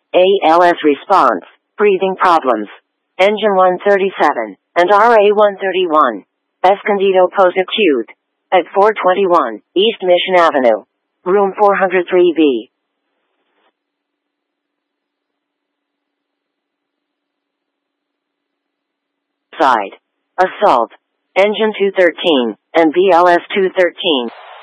ALS response, breathing problems. Engine 137 and RA-131. Escondido post-acute. At 421 East Mission Avenue. Room 403B. Side. Assault. Engine 213 and BLS 213.